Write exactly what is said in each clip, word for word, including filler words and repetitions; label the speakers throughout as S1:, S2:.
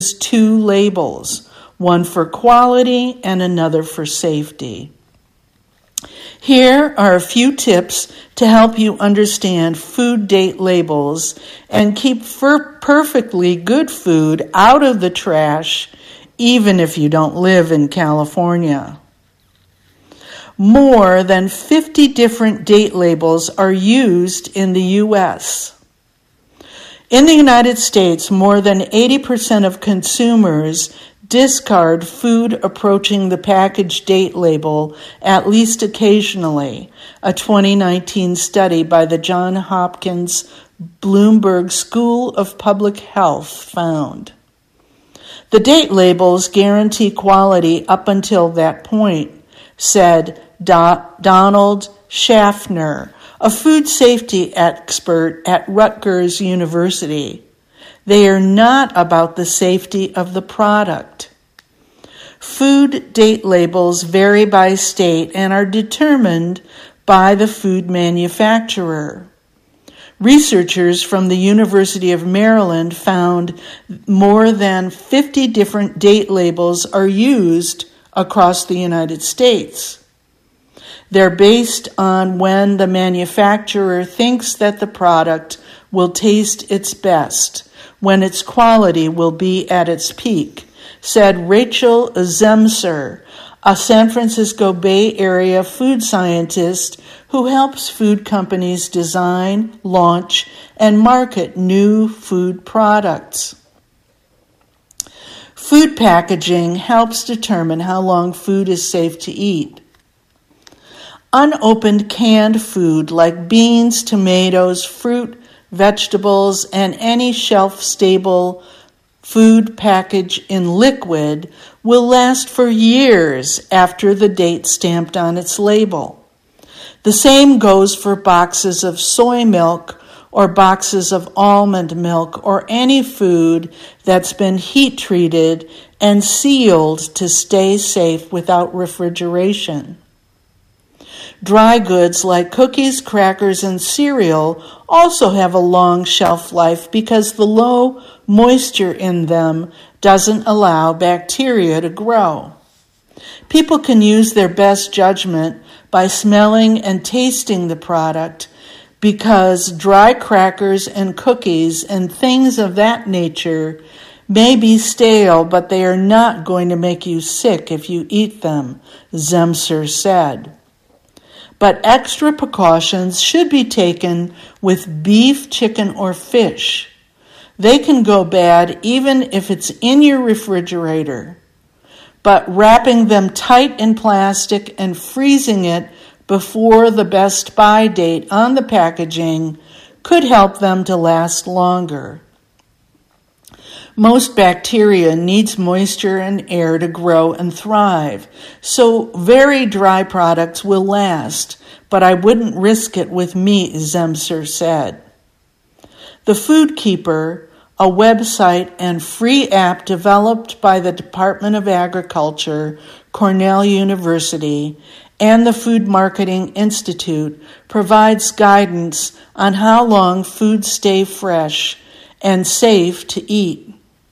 S1: two labels, one for quality and another for safety. Here are a few tips to help you understand food date labels and keep fer- perfectly good food out of the trash, even if you don't live in California. More than fifty different date labels are used in the U S. In the United States, more than eighty percent of consumers discard food approaching the package date label at least occasionally, a twenty nineteen study by the Johns Hopkins Bloomberg School of Public Health found. The date labels guarantee quality up until that point, said Do- Donald Schaffner, a food safety expert at Rutgers University. They are not about the safety of the product. Food date labels vary by state and are determined by the food manufacturer. Researchers from the University of Maryland found more than fifty different date labels are used across the United States. They're based on when the manufacturer thinks that the product will taste its best, when its quality will be at its peak, said Rachel Zemser, a San Francisco Bay Area food scientist who helps food companies design, launch, and market new food products. Food packaging helps determine how long food is safe to eat. Unopened canned food like beans, tomatoes, fruit, vegetables, and any shelf-stable food package in liquid will last for years after the date stamped on its label. The same goes for boxes of soy milk or boxes of almond milk or any food that's been heat treated and sealed to stay safe without refrigeration. Dry goods like cookies, crackers, and cereal also have a long shelf life because the low moisture in them doesn't allow bacteria to grow. People can use their best judgment by smelling and tasting the product because dry crackers and cookies and things of that nature may be stale, but they are not going to make you sick if you eat them, Zemser said. But extra precautions should be taken with beef, chicken, or fish. They can go bad even if it's in your refrigerator. But wrapping them tight in plastic and freezing it before the best buy date on the packaging could help them to last longer. Most bacteria needs moisture and air to grow and thrive, so very dry products will last, but I wouldn't risk it with meat, Zemser said. The Food Keeper, a website and free app developed by the Department of Agriculture, Cornell University, and the Food Marketing Institute, provides guidance on how long foods stay fresh and safe to eat.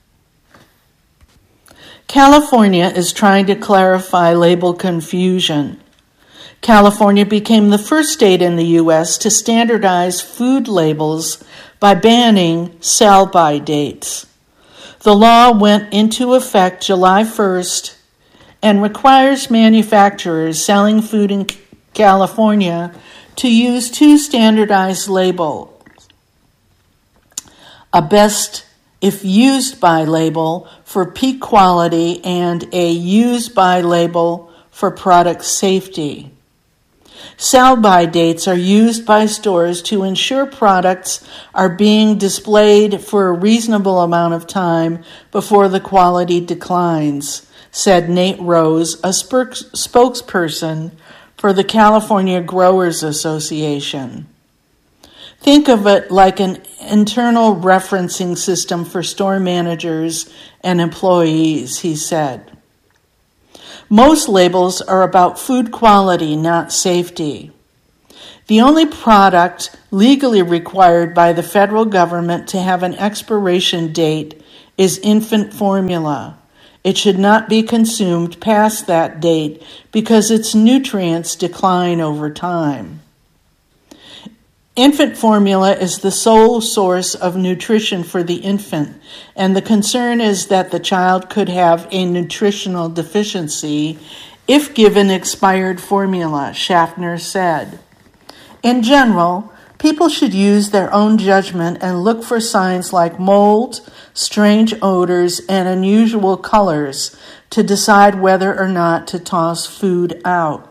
S1: California is trying to clarify label confusion. California became the first state in the U S to standardize food labels by banning sell-by dates. The law went into effect July first and requires manufacturers selling food in California to use two standardized labels, a best if used by label for peak quality and a used by label for product safety. Sell-by dates are used by stores to ensure products are being displayed for a reasonable amount of time before the quality declines, said Nate Rose, a spokesperson for the California Growers Association. Think of it like an internal referencing system for store managers and employees, he said. Most labels are about food quality, not safety. The only product legally required by the federal government to have an expiration date is infant formula. It should not be consumed past that date because its nutrients decline over time. Infant formula is the sole source of nutrition for the infant, and the concern is that the child could have a nutritional deficiency if given expired formula, Schaffner said. In general, people should use their own judgment and look for signs like mold, strange odors, and unusual colors to decide whether or not to toss food out.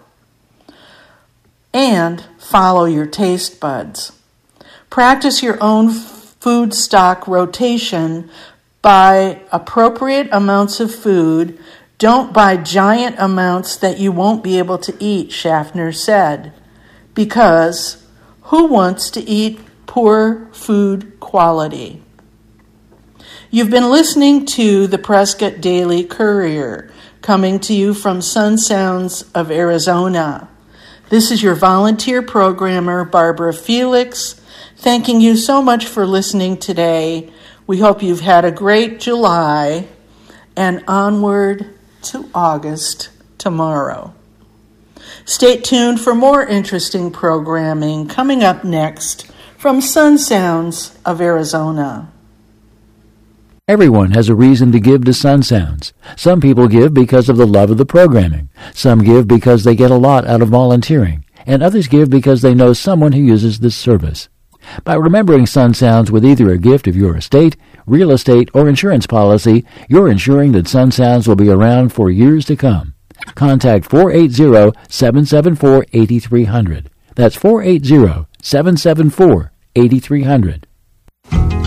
S1: And follow your taste buds. Practice your own food stock rotation. Buy appropriate amounts of food. Don't buy giant amounts that you won't be able to eat, Schaffner said, because who wants to eat poor food quality? You've been listening to the Prescott Daily Courier, coming to you from Sun Sounds of Arizona. This is your volunteer programmer, Barbara Felix, thanking you so much for listening today. We hope you've had a great July, and onward to August tomorrow. Stay tuned for more interesting programming coming up next from Sun Sounds of Arizona.
S2: Everyone has a reason to give to Sun Sounds. Some people give because of the love of the programming. Some give because they get a lot out of volunteering. And others give because they know someone who uses this service. By remembering Sun Sounds with either a gift of your estate, real estate, or insurance policy, you're ensuring that Sun Sounds will be around for years to come. Contact four eight zero, seven seven four, eight three zero zero. That's four eight zero, seven seven four, eight three zero zero.